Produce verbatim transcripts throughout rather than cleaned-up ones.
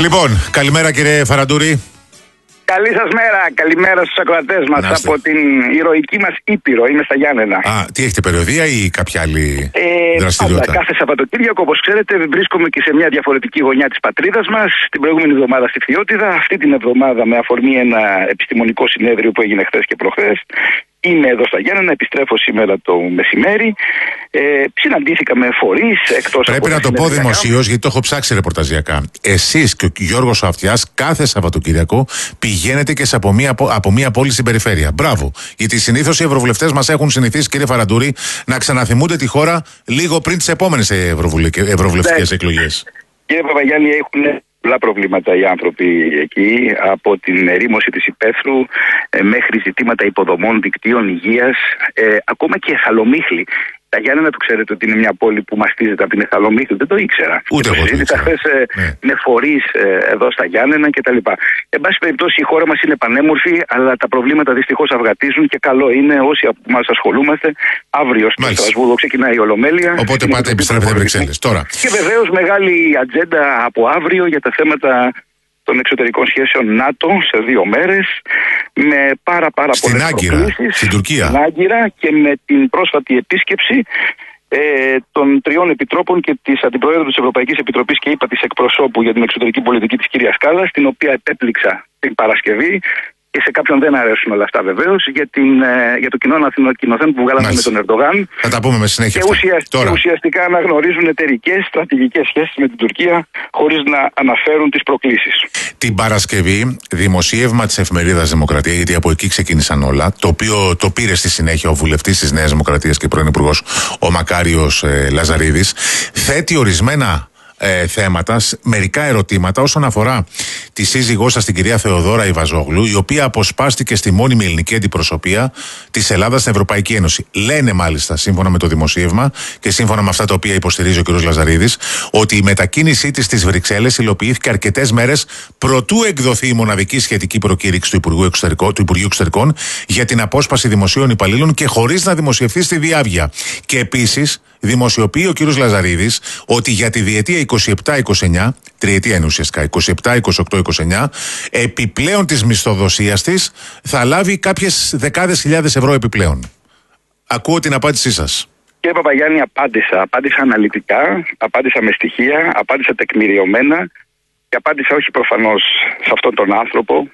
Λοιπόν, καλημέρα κύριε Φαραντούρη. Καλή σας μέρα, καλημέρα στους ακροατές μας από την ηρωική μας Ήπειρο. Είμαι στα Γιάννενα. Α, τι έχετε, περιοδεία ή κάποια άλλη ε, δραστηριότητα? Πάντα, κάθε Σαββατοκύριακο, όπως ξέρετε, βρίσκομαι και σε μια διαφορετική γωνιά της πατρίδας μας. Την προηγούμενη εβδομάδα στη Φθιώτιδα, αυτή την εβδομάδα με αφορμή ένα επιστημονικό συνέδριο που έγινε χθες και προχθές. Είμαι εδώ στα Γιάννενα, επιστρέφω σήμερα το μεσημέρι. Ε, συναντήθηκα με φορείς εκτός. Πρέπει να το πω δημοσίως, γιατί το έχω ψάξει ρεπορταζιακά. Εσείς και ο Γιώργος Αυτιάς κάθε Σαββατοκύριακο πηγαίνετε και σε από μία, από μία πόλη στην περιφέρεια. Μπράβο. Γιατί συνήθως οι ευρωβουλευτές μας έχουν συνηθίσει, κύριε Φαραντούρη, να ξαναθυμούνται τη χώρα λίγο πριν τις επόμενες ευρωβουλευτικές ναι. εκλογές. Κύριε Παπαγιάννη, έχουν πολλά προβλήματα οι άνθρωποι εκεί, από την ερήμωση της υπαίθρου ε, μέχρι ζητήματα υποδομών, δικτύων, υγείας, ε, ακόμα και Εθαλομύχλη. Τα Γιάννενα, το ξέρετε ότι είναι μια πόλη που μαστίζεται από την Εθαλομύχλη, δεν το ήξερα. Ούτε εγώ το συζήτησα χθες ε, ναι. με φορείς ε, εδώ στα Γιάννενα κτλ. Εν πάση περιπτώσει, η χώρα μας είναι πανέμορφη, αλλά τα προβλήματα δυστυχώς αυγατίζουν και καλό είναι όσοι από εμάς ασχολούμαστε. Αύριο στο Στρασβούργο ξεκινάει η Ολομέλεια. Οπότε πάτε, επιστρέφετε Βρυξέλλες. Τώρα. Και βεβαίως μεγάλη ατζέντα από αύριο για τα θέματα των εξωτερικών σχέσεων ΝΑΤΟ σε δύο μέρες, με πάρα πάρα στην πολλές Άγκυρα, προκλήσεις. Στην Τουρκία. Στην Άγκυρα και με την πρόσφατη επίσκεψη ε, των τριών επιτρόπων και της Αντιπροέδρου της Ευρωπαϊκής Επιτροπής και είπα της εκπροσώπου για την εξωτερική πολιτική της κυρίας Κάλλας, την οποία επέπληξα την Παρασκευή. Και σε κάποιον δεν αρέσουν όλα αυτά βεβαίως, για, για το κοινό ανακοινωθέν που βγάλαμε με τον Ερντογάν. Θα τα πούμε με συνέχεια. Και, ουσιαστικά, Τώρα. και ουσιαστικά αναγνωρίζουν εταιρικές στρατηγικές σχέσεις με την Τουρκία, χωρίς να αναφέρουν τις προκλήσεις. Την Παρασκευή, δημοσίευμα της εφημερίδας Δημοκρατία, γιατί από εκεί ξεκίνησαν όλα, το οποίο το πήρε στη συνέχεια ο βουλευτής της Νέας Δημοκρατίας και πρώην υπουργός ο Μακάριος ε, Λαζαρίδης, θέτει ορισμένα Ε, θέματα, μερικά ερωτήματα όσον αφορά τη σύζυγό σας, την κυρία Θεοδόρα Ιβαζόγλου, η οποία αποσπάστηκε στη μόνιμη ελληνική αντιπροσωπεία της Ελλάδας στην Ευρωπαϊκή Ένωση. Λένε μάλιστα, σύμφωνα με το δημοσίευμα και σύμφωνα με αυτά τα οποία υποστηρίζει ο κ. Λαζαρίδης, ότι η μετακίνησή της στις Βρυξέλλες υλοποιήθηκε αρκετές μέρες προτού εκδοθεί η μοναδική σχετική προκήρυξη του Υπουργείου Εξωτερικών, του Υπουργείου Εξωτερικών για την απόσπαση δημοσίων υπαλλήλων και χωρίς να δημοσιευθεί στη διάβια. Και επίσης, δημοσιοποιεί ο κ. Λαζαρίδης ότι για τη διετία είκοσι επτά είκοσι εννιά, τριετία είναι ουσιαστικά, είκοσι επτά, είκοσι οκτώ, είκοσι εννιά, επιπλέον της μισθοδοσίας της θα λάβει κάποιες δεκάδες χιλιάδες ευρώ επιπλέον. Ακούω την απάντησή σας. Κύριε Παπαγιάννη, απάντησα. Απάντησα αναλυτικά, απάντησα με στοιχεία, απάντησα τεκμηριωμένα και απάντησα όχι προφανώς σε αυτόν τον άνθρωπο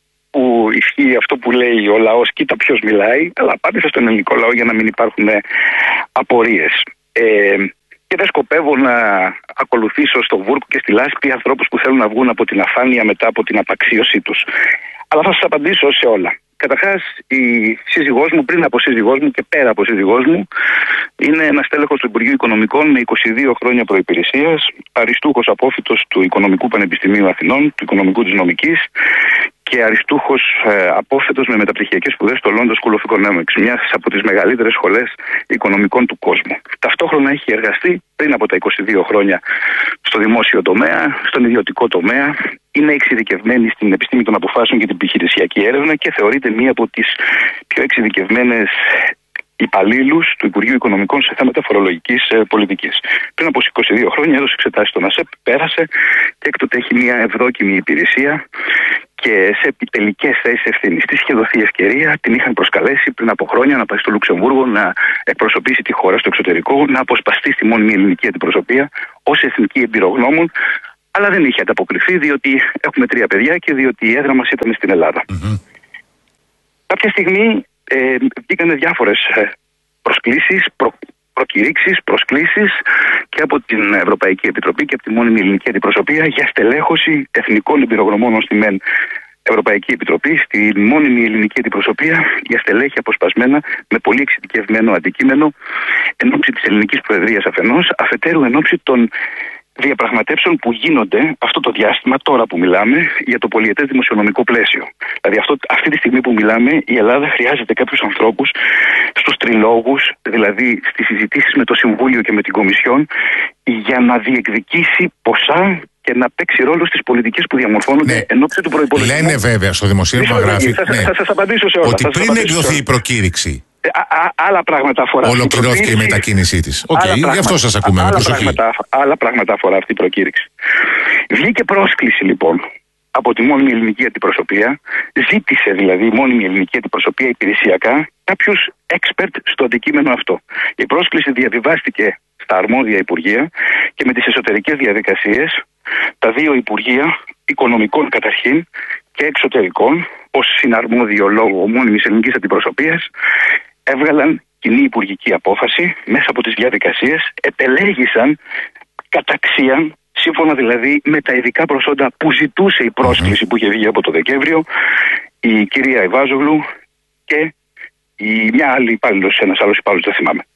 που ισχύει αυτό που λέει ο λαός, κοίτα ποιος μιλάει, αλλά απάντησα στον ελληνικό λαό για να μην υπάρχουν απορίες. Ε, και δεν σκοπεύω να ακολουθήσω στο βούρκο και στη λάσπη ανθρώπους που θέλουν να βγουν από την αφάνεια μετά από την απαξίωσή τους. Αλλά θα σας απαντήσω σε όλα. Καταρχάς, η σύζυγός μου, πριν από σύζυγός μου και πέρα από σύζυγός μου, είναι ένας τέλεχος του Υπουργείου Οικονομικών με είκοσι δύο χρόνια προϋπηρεσίας, αριστούχος απόφοιτος του Οικονομικού Πανεπιστημίου Αθηνών, του Οικονομικού της Νομικής και αριστούχος ε, απόφοιτος με μεταπτυχιακές σπουδές στο London School of Economics, μιας από τις μεγαλύτερες σχολές οικονομικών του κόσμου. Ταυτόχρονα έχει εργαστεί πριν από τα είκοσι δύο χρόνια στο δημόσιο τομέα, στον ιδιωτικό τομέα. Είναι εξειδικευμένη στην επιστήμη των αποφάσεων και την επιχειρησιακή έρευνα και θεωρείται μία από τις πιο εξειδικευμένες υπαλλήλους του Υπουργείου Οικονομικών σε θέματα φορολογικής ε, πολιτικής. Πριν από είκοσι δύο χρόνια έδωσε εξετάσεις στον ΑΣΕΠ, πέρασε και έκτοτε έχει μία ευδόκιμη υπηρεσία και σε επιτελικές θέσεις ευθύνης. Της είχε δοθεί ευκαιρία, την είχαν προσκαλέσει πριν από χρόνια να πάει στο Λουξεμβούργο να εκπροσωπήσει τη χώρα στο εξωτερικό, να αποσπαστεί στη μόνιμη ελληνική αντιπροσωπεία ως εθνική εμπειρογνώμων. Αλλά δεν είχε ανταποκριθεί, διότι έχουμε τρία παιδιά και διότι η έδρα μας ήταν στην Ελλάδα. Mm-hmm. Κάποια στιγμή ε, βγήκαν διάφορες προσκλήσεις, προ, προκηρύξεις, προσκλήσεις και από την Ευρωπαϊκή Επιτροπή και από τη μόνιμη ελληνική αντιπροσωπεία για στελέχωση εθνικών εμπειρογνωμόνων στη ΜΕΝ Ευρωπαϊκή Επιτροπή, στη μόνιμη ελληνική αντιπροσωπεία για στελέχη αποσπασμένα με πολύ εξειδικευμένο αντικείμενο εν ώψη της ελληνικής προεδρίας αφενός, αφετέρου εν ώψη των διαπραγματεύσεων που γίνονται αυτό το διάστημα, τώρα που μιλάμε, για το πολιετές δημοσιονομικό πλαίσιο. Δηλαδή, αυτό, αυτή τη στιγμή που μιλάμε, η Ελλάδα χρειάζεται κάποιους ανθρώπους στους τριλόγους, δηλαδή στις συζητήσεις με το Συμβούλιο και με την Κομισιόν, για να διεκδικήσει ποσά και να παίξει ρόλο στις πολιτικές που διαμορφώνονται ναι. εν ώψη του προϋπολογισμού. Λένε βέβαια στο δημοσίευμα γράφει θα, ναι, θα σας απαντήσω σε όλα. ότι πριν εκδοθεί η προκήρυξη. Α, α, άλλα πράγματα αφορά. Ολοκληρώθηκε η μετακίνησή της. Οκ, okay, γι' αυτό σας ακούμε. Άλλα με πράγματα, άλλα πράγματα αφορά αυτή η προκήρυξη. Βγήκε πρόσκληση λοιπόν από τη μόνιμη ελληνική αντιπροσωπεία, ζήτησε δηλαδή η μόνιμη ελληνική αντιπροσωπεία υπηρεσιακά κάποιους expert στο αντικείμενο αυτό. Η πρόσκληση διαβιβάστηκε στα αρμόδια υπουργεία και με τις εσωτερικές διαδικασίες τα δύο υπουργεία, οικονομικών καταρχήν και εξωτερικών, ως συναρμόδιο λόγο μόνιμης ελληνικής αντιπροσωπείας, έβγαλαν κοινή υπουργική απόφαση. Μέσα από τις διαδικασίες επελέγησαν καταξίαν, σύμφωνα δηλαδή με τα ειδικά προσόντα που ζητούσε η πρόσκληση που είχε βγει από το Δεκέμβριο, η κυρία Εβάζογλου και η μια άλλη υπάλληλος, ένας άλλος υπάλληλος, δεν θυμάμαι.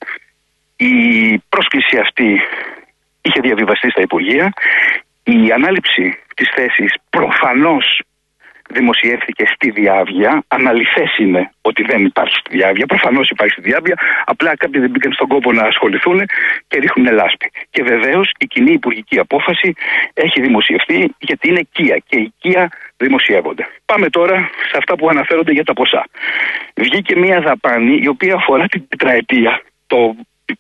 Η πρόσκληση αυτή είχε διαβιβαστεί στα Υπουργεία. Η ανάληψη της θέσης προφανώς δημοσιεύθηκε στη διάβια. Αναλυθές είναι ότι δεν υπάρχει στη διάβια. Προφανώς υπάρχει στη διάβια. Απλά κάποιοι δεν μπήκαν στον κόπο να ασχοληθούν και ρίχνουν λάσπη. Και βεβαίως η κοινή υπουργική απόφαση έχει δημοσιευθεί, γιατί είναι οικία και οικία δημοσιεύονται. Πάμε τώρα σε αυτά που αναφέρονται για τα ποσά. Βγήκε μια δαπάνη η οποία αφορά την τετραετία. Το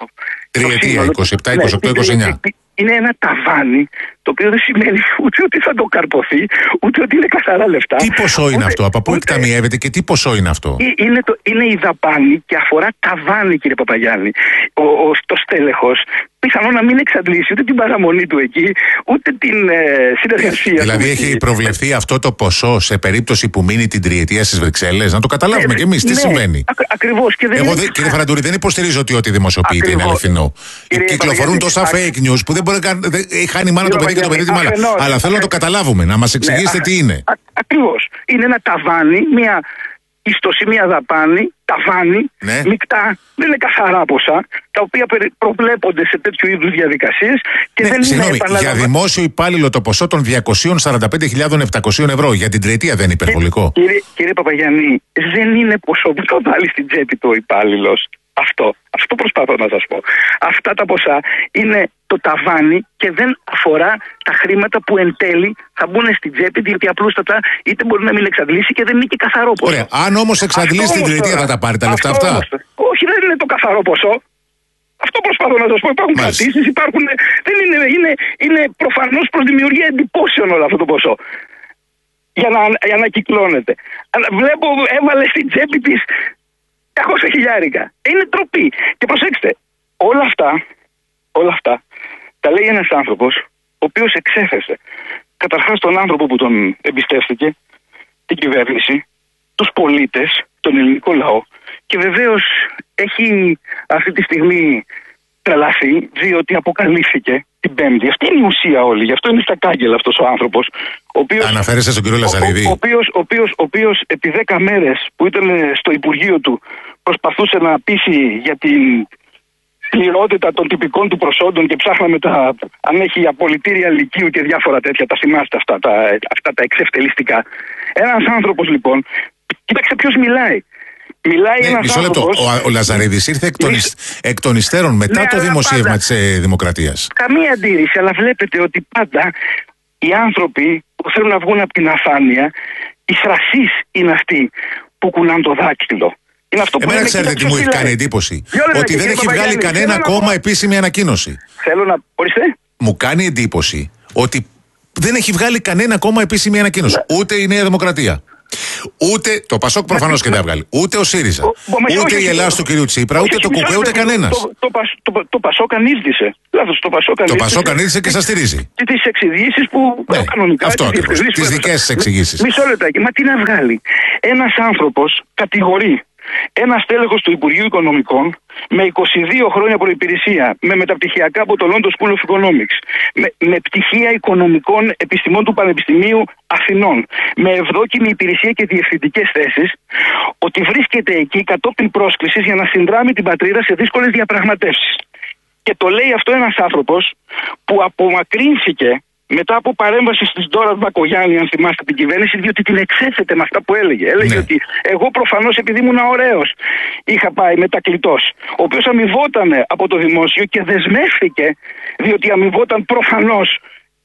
Τριετία, είκοσι επτά, είκοσι οκτώ, είκοσι εννιά. Είναι ένα ταβάνι το οποίο δεν σημαίνει ούτε ότι θα το καρποθεί, ούτε ότι είναι καθαρά λεφτά. Τι ποσό είναι ούτε, αυτό, από πού ούτε... εκταμιεύεται και τι ποσό είναι αυτό? Είναι, το, είναι η δαπάνη και αφορά ταβάνι, κύριε Παπαγιάννη. Ο, ο, το στέλεχος πιθανόν να μην εξαντλήσει ούτε την παραμονή του εκεί, ούτε την ε, συνεργασία. Δηλαδή του έχει εκεί. προβλεφθεί αυτό το ποσό σε περίπτωση που μείνει την τριετία στις Βρυξέλλες? Να το καταλάβουμε ναι, κι εμείς τι ναι, συμβαίνει. Ακ, ακριβώς. Και δεν Εγώ, είναι... δε, κύριε Φαραντούρη, δεν υποστηρίζω ότι ό,τι δημοσιοποιείται είναι αληθινό. Κυκλοφορούν τόσα fake news που δεν μπορεί να χάνει η μάνα το παιδί και το παιδί τη μάνα. Αλλά θέλω να το καταλάβουμε, να μας εξηγήσετε ναι, τι είναι. Ακριβώς. Είναι ένα ταβάνι, μια ιστοσή, μια δαπάνη, ταβάνι, ναι. μεικτά, δεν είναι καθαρά ποσά, τα οποία προβλέπονται σε τέτοιου είδους διαδικασίες και ναι, δεν συγγνώμη, είναι επαναλαμβα... για δημόσιο υπάλληλο το ποσό των διακόσιες σαράντα πέντε χιλιάδες επτακόσια ευρώ για την τριετία δεν είναι υπερβολικό? Κύριε, κύριε Παπαγιάννη, δεν είναι ποσό που το βάλει στην τσέπη του ο υπάλληλος. Αυτό, αυτό προσπαθώ να σας πω. Αυτά τα ποσά είναι το ταβάνι και δεν αφορά τα χρήματα που εν τέλει θα μπουν στην τσέπη, διότι απλούστατα είτε μπορεί να μην εξαντλήσει και δεν είναι και καθαρό ποσό. Ωραία. Αν όμως εξαντλήσει την τριετία, θα τα πάρει τα λεφτά αυτά? Όμως, όχι, δεν είναι το καθαρό ποσό. Αυτό προσπαθώ να σας πω. Υπάρχουν κρατήσεις, υπάρχουν. Δεν είναι, είναι, είναι προφανώς προς δημιουργία εντυπώσεων όλο αυτό το ποσό. Για να, για να κυκλώνεται. Βλέπω, έβαλε στην τσέπη της διακόσια χιλιάρικα. Είναι τροπή. Και προσέξτε, όλα αυτά, όλα αυτά τα λέει ένας άνθρωπος ο οποίος εξέθεσε καταρχάς τον άνθρωπο που τον εμπιστεύτηκε, την κυβέρνηση, τους πολίτες, τον ελληνικό λαό, και βεβαίως έχει αυτή τη στιγμή τρελαθεί διότι αποκαλύφθηκε την Πέμπτη. Αυτή είναι η ουσία όλη. Γι' αυτό είναι στα κάγκελα αυτός ο άνθρωπος. Αναφέρεσαι στον κύριο Λαζαρίδη. Ο, ο, οποίος, ο, οποίος, ο οποίος επί δέκα μέρες που ήταν στο Υπουργείο του προσπαθούσε να πείσει για την πληρότητα των τυπικών του προσόντων και ψάχναμε τα, αν έχει απολυτήρια λυκείου και διάφορα τέτοια. Τα θυμάστε αυτά τα, αυτά τα εξευτελιστικά. Ένας άνθρωπος λοιπόν, κοίταξε ποιος μιλάει. Μιλάει ναι, ένας μισό λεπτό. Ο, ο Λαζαρίδης ήρθε εκ των, εκ των υστέρων μετά ναι, το δημοσίευμα πάντα, της ε, Δημοκρατίας. Καμία αντίρρηση, αλλά βλέπετε ότι πάντα οι άνθρωποι που θέλουν να βγουν από την αφάνεια, οι θρασείς είναι αυτοί που κουνάνε το δάκτυλο. Είναι αυτό που Εμένα ξέρετε τι μου έχει κάνει εντύπωση? Ότι δεν έχει βγάλει κανένα ακόμα επίσημη ανακοίνωση. Θέλω να... Ορίστε. Μου κάνει εντύπωση ότι δεν έχει βγάλει κανένα ακόμα επίσημη ανακοίνωση. Ναι. Ούτε η Νέα Δημοκρατία. Ούτε το Πασόκ προφανώς και δεν έβγαλε. Ούτε ο ΣΥΡΙΖΑ. Ο, ο, ούτε η Ελλάδα του κυρίου Τσίπρα. Ούτε το ΚΚΕ. Ούτε κανένας. Το, το, το, το, το Πασόκ ανήздησε. Λάθος, το Πασόκ ανήздησε. Το Πασόκ ανήздησε και σας στηρίζει. Και τις εξηγήσεις που ναι, κανονικά. Αυτό ακριβώς. Τις δικές σας εξηγήσεις. Μισό λεπτάκι. Μα τι να βγάλει? Ένας άνθρωπος κατηγορεί ένα στέλεχος του Υπουργείου Οικονομικών με είκοσι δύο χρόνια προϋπηρεσία, με μεταπτυχιακά από το London School of Economics, με, με πτυχία οικονομικών επιστημών του Πανεπιστημίου Αθηνών, με ευδόκιμη υπηρεσία και διευθυντικές θέσεις, ότι βρίσκεται εκεί κατόπιν πρόσκλησης για να συνδράμει την πατρίδα σε δύσκολες διαπραγματεύσεις. Και το λέει αυτό ένας άνθρωπος που απομακρύνθηκε μετά από παρέμβαση της Ντόρας Μπακογιάννη, αν θυμάστε την κυβέρνηση, διότι την εξέθετε με αυτά που έλεγε. Έλεγε ναι. ότι εγώ προφανώς, επειδή ήμουν ωραίος, είχα πάει μετακλητός, ο οποίος αμοιβόταν από το δημόσιο και δεσμεύτηκε, διότι αμοιβόταν προφανώς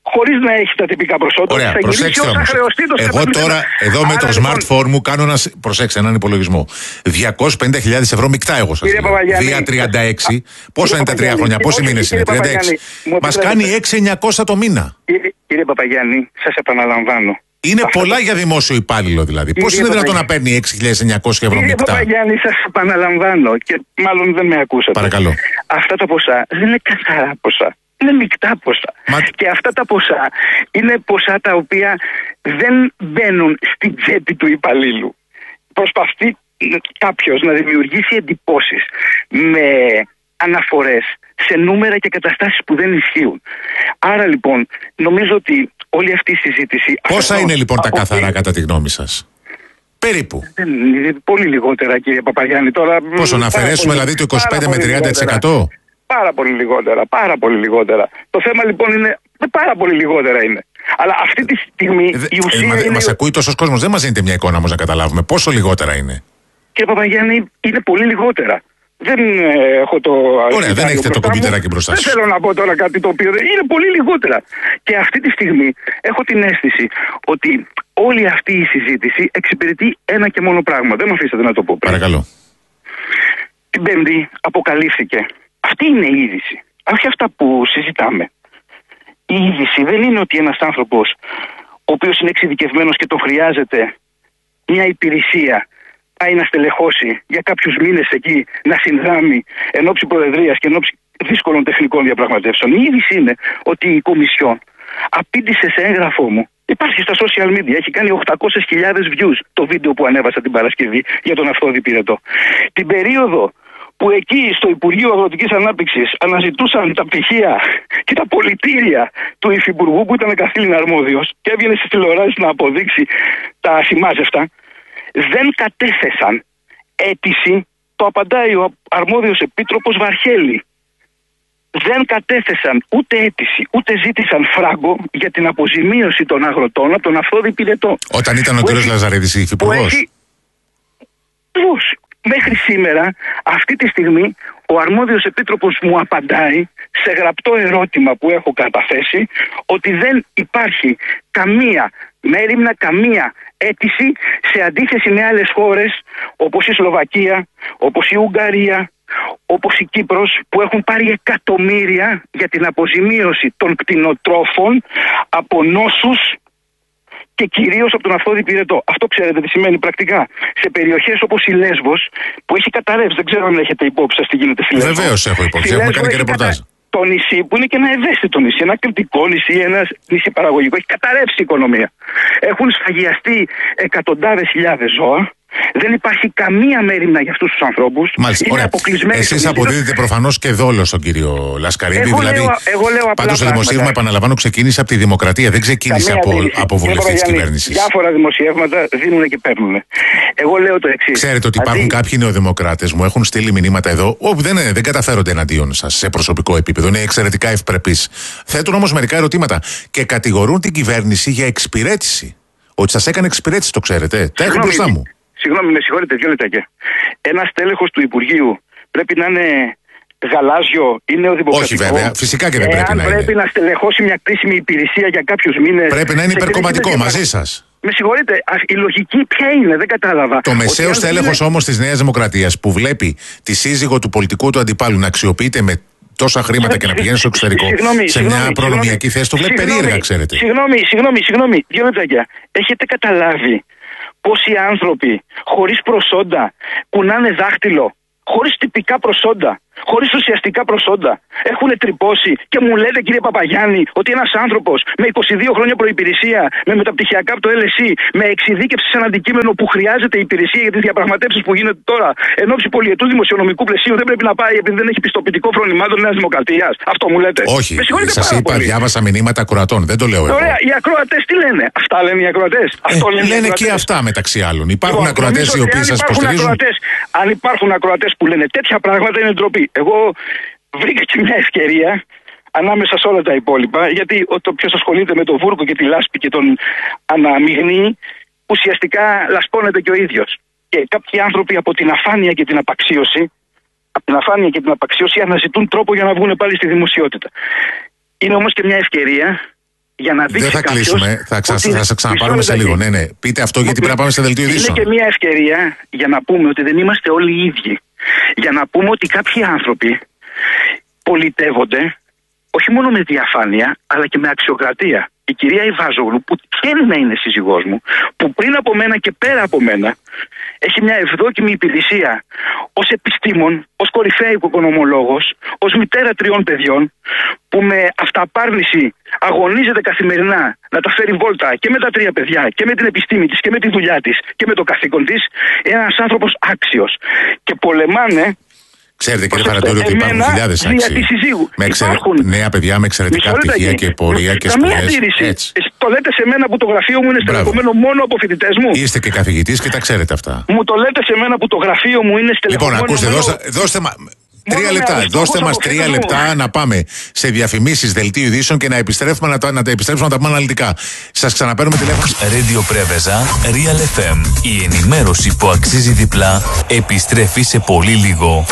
χωρίς να έχει τα τυπικά προσόντα. Ωραία, θα προσέξτε όμως. Εγώ τώρα, εδώ με το λοιπόν, smartphone μου κάνω ένα, προσέξτε, έναν υπολογισμό. διακόσιες πενήντα χιλιάδες ευρώ μεικτά εγώ σας λέω. Δια τριάντα έξι. Πόσα είναι τα τρία χρόνια, πόσοι μήνες είναι, τριάντα έξι. Μας κάνει έξι χιλιάδες εννιακόσια το μήνα. Κύριε, κύριε Παπαγιάννη, σας επαναλαμβάνω. Είναι αυτά πολλά για δημόσιο υπάλληλο δηλαδή. Πώς είναι δυνατόν να παίρνει έξι χιλιάδες εννιακόσια ευρώ μεικτά? Κύριε Παπαγιάννη, σας επαναλαμβάνω και μάλλον δεν με ακούσατε. Παρακαλώ. Αυτά τα ποσά δεν είναι καθαρά ποσά. Είναι μεικτά ποσά. Μα... Και αυτά τα ποσά είναι ποσά τα οποία δεν μπαίνουν στην τσέπη του υπαλλήλου. Προσπαθεί κάποιος να δημιουργήσει εντυπώσεις με αναφορές σε νούμερα και καταστάσεις που δεν ισχύουν. Άρα λοιπόν νομίζω ότι όλη αυτή η συζήτηση... Πόσα είναι λοιπόν τα καθαρά κατά τη γνώμη σας? Περίπου. Είναι πολύ λιγότερα, κύριε Παπαγιάννη. Τώρα, πόσο να αφαιρέσουμε δηλαδή το είκοσι πέντε με τριάντα τοις εκατό? Πάρα πολύ λιγότερα, πάρα πολύ λιγότερα. Το θέμα λοιπόν είναι πάρα πολύ λιγότερα είναι. Αλλά αυτή τη στιγμή ε, η ουσία. Ε, μα, είναι... Μας ακούει τόσος κόσμος, δεν μας δίνεται μια εικόνα όμως να καταλάβουμε πόσο λιγότερα είναι. Κύριε Παπαγιάννη, είναι πολύ λιγότερα. Δεν ε, έχω το. Ωραία, δεν έχετε το κομπιουτεράκι μπροστά σας. Δεν θέλω να πω τώρα κάτι το οποίο είναι πολύ λιγότερα. Και αυτή τη στιγμή έχω την αίσθηση ότι όλη αυτή η συζήτηση εξυπηρετεί ένα και μόνο πράγμα. Δεν με αφήσατε να το πω. Παρακαλώ. Την Πέμπτη αποκαλύφθηκε. Αυτή είναι η είδηση. Όχι αυτά που συζητάμε. Η είδηση δεν είναι ότι ένας άνθρωπος ο οποίος είναι εξειδικευμένος και τον χρειάζεται μια υπηρεσία πάει να στελεχώσει για κάποιους μήνες εκεί να συνδράμει εν ώψη προεδρίας και εν ώψη δύσκολων τεχνικών διαπραγματεύσεων. Η είδηση είναι ότι η Κομισιόν απήντησε σε έγγραφό μου. Υπάρχει στα social media, έχει κάνει οκτακόσιες χιλιάδες views το βίντεο που ανέβασα την Παρασκευή για τον Αυθόδη Πυρετό. Την περίοδο που εκεί στο Υπουργείο Αγροτικής Ανάπτυξης αναζητούσαν τα πτυχία και τα πολιτήρια του Υφυπουργού που ήταν καθήλυνα αρμόδιος και έβγαινε στις τηλεοράσεις να αποδείξει τα ασημάζευτα, δεν κατέθεσαν αίτηση, το απαντάει ο αρμόδιος επίτροπος Βαρχέλη. Δεν κατέθεσαν ούτε αίτηση, ούτε ζήτησαν φράγκο για την αποζημίωση των αγροτών από τον Αυθόδη Πυρετό. Όταν ήταν ο κ. Λαζαρίδης υφυπουργός. Μέχρι σήμερα, αυτή τη στιγμή, ο αρμόδιος επίτροπος μου απαντάει σε γραπτό ερώτημα που έχω καταθέσει ότι δεν υπάρχει καμία μέριμνα, καμία αίτηση σε αντίθεση με άλλες χώρες όπως η Σλοβακία, όπως η Ουγγαρία, όπως η Κύπρος που έχουν πάρει εκατομμύρια για την αποζημίωση των κτηνοτρόφων από νόσους και κυρίως από τον Αυθόδη Πυρετό. Αυτό ξέρετε τι σημαίνει πρακτικά. Σε περιοχές όπως η Λέσβος που έχει καταρρεύσει, δεν ξέρω αν έχετε υπόψη σας τι γίνεται στη Λέσβο. Βεβαίως έχω υπόψη, έχουμε κάνει και ρεπορτάζ. Το νησί που είναι και ένα ευαίσθητο νησί, ένα κριτικό νησί, ένα νησί παραγωγικό, έχει καταρρεύσει η οικονομία. Έχουν σφαγιαστεί εκατοντάδες χιλιάδες ζώα. Δεν υπάρχει καμία μέριμνα για αυτούς τους ανθρώπους. Μάλιστα, ωραία. Εσείς αποδίδετε προφανώς και δόλο στον κύριο Λασκαρίδη. Εγώ δηλαδή, λέω, εγώ λέω απλά πάντως το δημοσίευμα, επαναλαμβάνω, ξεκίνησε από τη Δημοκρατία. Δεν ξεκίνησε από, από βουλευτή της κυβέρνησης. Διάφορα δημοσιεύματα δίνουν και παίρνουν. Εγώ λέω το εξής. Ξέρετε ότι υπάρχουν Αντί... κάποιοι νεοδημοκράτες μου έχουν στείλει μηνύματα εδώ, όπου δεν, δεν καταφέρονται εναντίον σας σε προσωπικό επίπεδο. Είναι εξαιρετικά ευπρεπείς. Θέτουν όμως μερικά ερωτήματα και κατηγορούν την κυβέρνηση για εξυπηρέτηση. Ότι σας έκανε εξυπηρέτηση, το ξέρετε. Τα έχω μπροστά μου. Συγγνώμη, με συγχωρείτε, δύο λεπτάκια. Ένας τέλεχος του Υπουργείου πρέπει να είναι γαλάζιο ή νεοδημοκρατικό? Όχι, βέβαια, φυσικά και δεν πρέπει Εάν να πρέπει είναι. πρέπει να στελεχώσει μια κρίσιμη υπηρεσία για κάποιους μήνες. Πρέπει να είναι υπερκομματικό, μαζί σας. Με συγχωρείτε, η λογική ποια είναι, δεν κατάλαβα. Το μεσαίος τέλεχος είναι... όμως της Νέας Δημοκρατίας που βλέπει τη σύζυγο του πολιτικού του αντιπάλου να αξιοποιείται με τόσα χρήματα και να πηγαίνει στο εξωτερικό συγγνώμη, σε μια προνομιακή θέση, το βλέπει περίεργα, ξέρετε. Συγγνώμη, συγγνώμη, συγγνώμη, δύο λεπτάκια. Έχετε καταλάβει πόσοι άνθρωποι χωρίς προσόντα κουνάνε δάχτυλο, χωρίς τυπικά προσόντα, χωρίς ουσιαστικά προσόντα, έχουν τρυπώσει και μου λέτε, κύριε Παπαγιάννη, ότι ένας άνθρωπος με είκοσι δύο χρόνια προϋπηρεσία, με μεταπτυχιακά από το Ελ Ες Ι, με εξειδίκευση σε ένα αντικείμενο που χρειάζεται υπηρεσία για τις διαπραγματεύσεις που γίνεται τώρα, εν ώψη πολυετού δημοσιονομικού πλαισίου, δεν πρέπει να πάει επειδή δεν έχει πιστοποιητικό φρονημάτων Νέας Δημοκρατίας? Αυτό μου λέτε? Όχι, σας είπα, διάβασα μηνύματα ακροατών, δεν το λέω εγώ. Ωραία, οι ακροατές τι λένε? Αυτά λένε οι ακροατές. Ε, λένε, λένε και αυτά μεταξύ άλλων. Υπάρχουν λοιπόν, ακροατές οι οποίοι σας υποστηρίζουν. Ακροατές, αν υπάρχουν ακροατές που λένε τέτοια πράγματα, είναι ντροπή. Εγώ βρήκα και μια ευκαιρία ανάμεσα σε όλα τα υπόλοιπα, γιατί το ποιος ασχολείται με τον βούρκο και τη λάσπη και τον αναμειγνύει, ουσιαστικά λασπώνεται και ο ίδιος. Και κάποιοι άνθρωποι από την αφάνεια και την απαξίωση, από την αφάνεια και την απαξίωση αναζητούν τρόπο για να βγουν πάλι στη δημοσιότητα. Είναι όμως και μια ευκαιρία για να δείξει. Δεν θα κάποιος κλείσουμε. Θα, ξα... ότι... θα σε ξαναπάρουμε σε λίγο. Ναι, ναι. Πείτε αυτό, γιατί πρέπει να πάμε σε δελτίο ειδήσεων. Είναι και μια ευκαιρία για να πούμε ότι δεν είμαστε όλοι οι ίδιοι. Για να πούμε ότι κάποιοι άνθρωποι πολιτεύονται όχι μόνο με διαφάνεια, αλλά και με αξιοκρατία. Η κυρία Ιβάζογλου, που τυχαίνει να είναι σύζυγός μου, που πριν από μένα και πέρα από μένα έχει μια ευδόκιμη υπηρεσία ως επιστήμον, ως κορυφαία οικονομολόγος, ως μητέρα τριών παιδιών, που με αυταπάρνηση αγωνίζεται καθημερινά να τα φέρει βόλτα και με τα τρία παιδιά και με την επιστήμη της και με τη δουλειά της και με το καθήκον της, είναι ένας άνθρωπος άξιος. Και πολεμάνε. Ξέρετε, κύριε Παραντόρη, ότι υπάρχουν χιλιάδες άξιοι. Με εξαιρε... Νέα παιδιά με εξαιρετικά πτυχία και πορεία και σπουδές. Το λέτε σε μένα που το γραφείο μου είναι στελεχωμένο μόνο από φοιτητές μου. Είστε και καθηγητής και τα ξέρετε αυτά. Μου το λέτε σε μένα που το γραφείο μου είναι στελεχωμένο. Λοιπόν, ακούστε, δώστε, δώστε μα... Τρία λεπτά. Δώστε μας τρία λεπτά να πάμε σε διαφημίσεις δελτίου ειδήσεων και να επιστρέφουμε να τα, να τα επιστρέψουμε να τα πούμε αναλυτικά. Σας ξαναπαίρνουμε τηλέφωνο. Radio Πρέβεζα, Real εφ εμ. Η ενημέρωση που αξίζει διπλά επιστρέφει σε πολύ λίγο.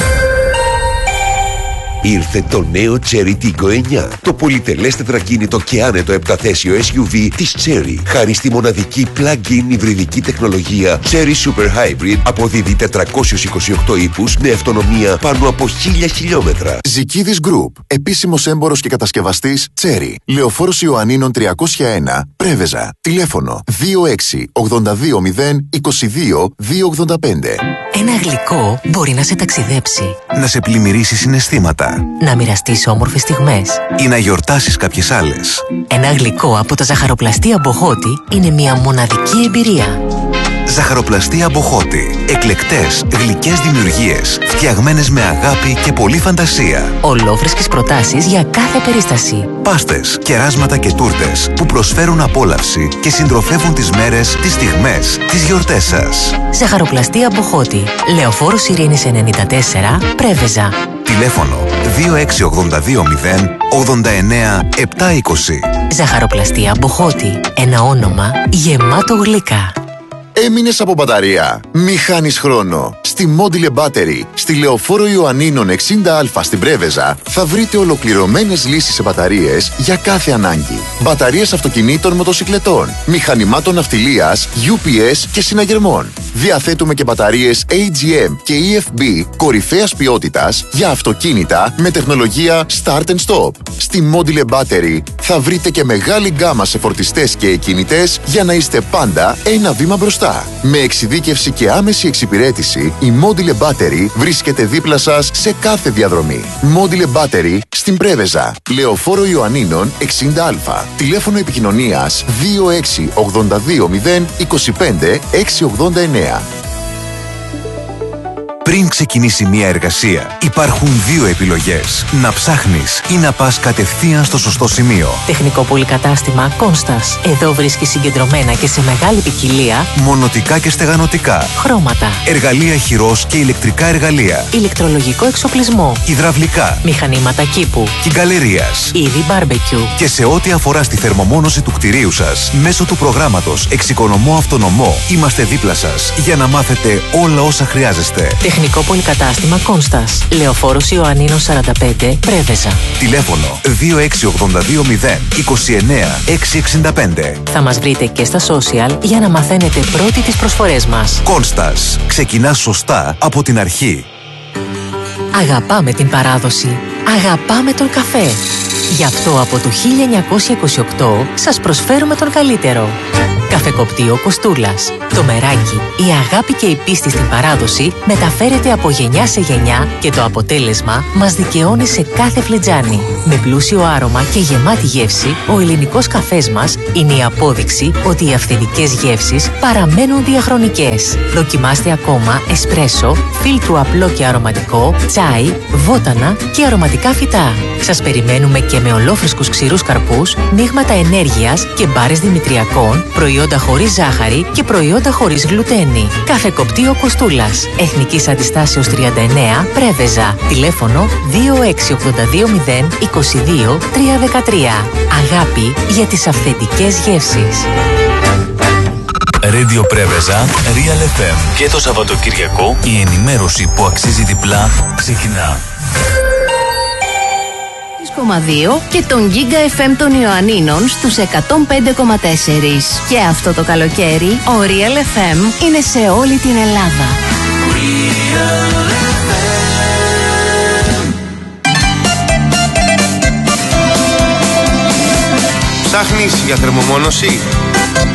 Ήρθε το νέο Chery Tiggo εννιά, το πολυτελές τετρακίνητο και άνετο επταθέσιο ες γιου βι της Chery. Χάρη στη μοναδική plug-in υβριδική τεχνολογία Chery Super Hybrid, αποδίδει τετρακόσιους είκοσι οκτώ ύπους με αυτονομία πάνω από χίλια χιλιόμετρα. Ζικίδης Group, επίσημος έμπορος και κατασκευαστής Chery. Λεωφόρος Ιωαννίνων τριακόσια ένα, Πρέβεζα. Τηλέφωνο δύο έξι ογδόντα δύο μηδέν είκοσι δύο διακόσια ογδόντα πέντε. Ένα γλυκό μπορεί να σε ταξιδέψει, να σε πλημμυρίσει συναισθήματα, να μοιραστείς όμορφες στιγμές ή να γιορτάσεις κάποιες άλλες. Ένα γλυκό από τα ζαχαροπλαστεία Μποχώτη είναι μια μοναδική εμπειρία. Ζαχαροπλαστεία Μποχώτη. Εκλεκτές, γλυκές δημιουργίες, φτιαγμένες με αγάπη και πολλή φαντασία. Ολόφρεσκες προτάσεις για κάθε περίσταση. Πάστες, κεράσματα και τούρτες που προσφέρουν απόλαυση και συντροφεύουν τις μέρες, τις στιγμές, τις γιορτές σας. Ζαχαροπλαστεία Μποχώτη. Λεωφόρος Ειρήνης ενενήντα τέσσερα, Πρέβεζα. Τηλέφωνο δύο έξι ογδόντα δύο μηδέν ογδόντα εννέα επτακόσια είκοσι. Ζαχαροπλαστεία Μποχώτη. Ένα όνομα γεμάτο γλυκά. Έμεινες από μπαταρία? Μη χάνεις χρόνο. Στη Module Battery, στη Λεωφόρο Ιωαννίνων εξήντα α στην Πρέβεζα, θα βρείτε ολοκληρωμένες λύσεις σε μπαταρίες για κάθε ανάγκη. Μπαταρίες αυτοκινήτων, μοτοσικλετών, μηχανημάτων ναυτιλίας, γιου πι ες και συναγερμών. Διαθέτουμε και μπαταρίες έι τζι εμ και ι εφ μπι κορυφαίας ποιότητας για αυτοκίνητα με τεχνολογία Start and Stop. Στη Module Battery θα βρείτε και μεγάλη γκάμα σε φορτιστές και εκκινητές για να είστε πάντα ένα βήμα μπροστά. Με εξειδίκευση και άμεση εξυπηρέτηση, η Module Battery βρίσκεται δίπλα σας σε κάθε διαδρομή. Module Battery στην Πρέβεζα, Λεωφόρο Ιωαννίνων εξήντα α. Τηλέφωνο επικοινωνίας δύο έξι ογδόντα δύο μηδέν είκοσι πέντε εξακόσια ογδόντα εννέα. Πριν ξεκινήσει μια εργασία, υπάρχουν δύο επιλογές. Να ψάχνεις ή να πας κατευθείαν στο σωστό σημείο. Τεχνικό πολυκατάστημα Κόνστας. Εδώ βρίσκεις συγκεντρωμένα και σε μεγάλη ποικιλία μονοτικά και στεγανοτικά, χρώματα, εργαλεία χειρός και ηλεκτρικά εργαλεία, ηλεκτρολογικό εξοπλισμό, υδραυλικά, μηχανήματα κήπου, κυγκαλερίας, είδη μπάρμπεκιου. Και σε ό,τι αφορά στη θερμομόνωση του κτηρίου σας, μέσω του προγράμματος Εξοικονομώ Αυτονομό, είμαστε δίπλα σας για να μάθετε όλα όσα χρειάζεστε. Τεχνικό πολυκατάστημα Κόνστας. Λεωφόρος Ιωαννίνων σαράντα πέντε, Πρέβεζα. Τηλέφωνο δύο έξι ογδόντα δύο μηδέν είκοσι εννέα εξακόσια εξήντα πέντε. Θα μας βρείτε και στα social για να μαθαίνετε πρώτοι τις προσφορές μας. Κόνστας. Ξεκινά σωστά από την αρχή. Αγαπάμε την παράδοση. Αγαπάμε τον καφέ. Γι' αυτό από το χίλια εννιακόσια είκοσι οκτώ σας προσφέρουμε τον καλύτερο. Καφεκοπτείο Κοστούλας. Το μεράκι, η αγάπη και η πίστη στην παράδοση μεταφέρεται από γενιά σε γενιά και το αποτέλεσμα μας δικαιώνει σε κάθε φλιτζάνι. Με πλούσιο άρωμα και γεμάτη γεύση, ο ελληνικός καφές μας είναι η απόδειξη ότι οι αυθεντικές γεύσεις παραμένουν διαχρονικές. Δοκιμάστε ακόμα εσπρέσο, φίλτρου απλό και αρωματικό, τσάι, βότανα και αρωματικά φυτά. Σας περιμένουμε και με ολόφρεσκους ξηρούς καρπούς, μείγματα ενέργειας και μπάρες δημητριακών, προϊόντα χωρίς ζάχαρη και προϊόντα χωρίς γλουτένη. Καφεκοπτείο Κοστούλας. Εθνικής Αντιστάσεως τριάντα εννέα, Πρέβεζα. Τηλέφωνο δύο έξι ογδόντα δύο μηδέν είκοσι δύο τριακόσια δεκατρία. Αγάπη για τις αυθεντικές γεύσεις. Radio Πρέβεζα, Real εφ εμ. Και το Σαββατοκυριακό η ενημέρωση που αξίζει διπλά ξεκινά. Τις κόμμα δύο και τον Giga εφ εμ των Ιωαννίνων στους εκατόν πέντε κόμμα τέσσερα. Και αυτό το καλοκαίρι ο Real εφ εμ είναι σε όλη την Ελλάδα. Ψάχνεις για θερμομόνωση?